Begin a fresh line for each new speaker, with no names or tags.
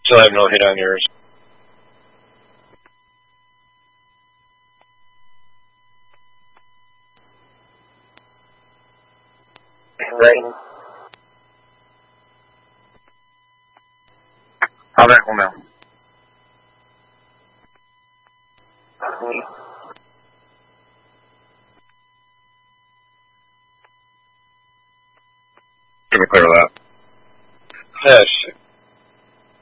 Still have no hit on yours.
Ready.
Avec Romain.
Oui.
Give me clear that.